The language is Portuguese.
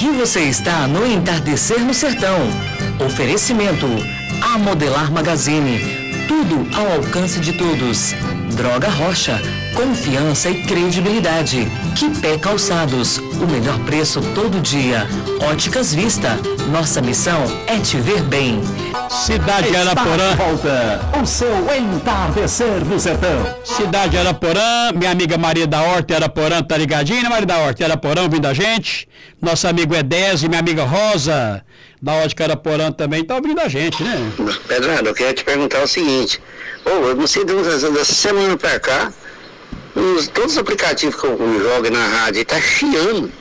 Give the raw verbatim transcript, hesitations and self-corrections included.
Aqui você está no Entardecer no Sertão. Oferecimento A Modelar Magazine. Tudo ao alcance de todos. Droga Rocha. Confiança e credibilidade. Quipé Calçados. O melhor preço todo dia. Óticas Vista. Nossa missão é te ver bem. Cidade Araporã. Volta o seu Entardecer no Sertão. Cidade Araporã, minha amiga Maria da Horta Araporã, tá ligadinha, né, Maria da Horta Araporã, ouvindo a gente? Nosso amigo Edésio, minha amiga Rosa, da Ótica Araporã também, tá ouvindo a gente, né? Pedrado, eu queria te perguntar o seguinte. Ô, oh, eu não sei de onde dessa semana pra cá, os, todos os aplicativos que eu jogo na rádio, tá chiando.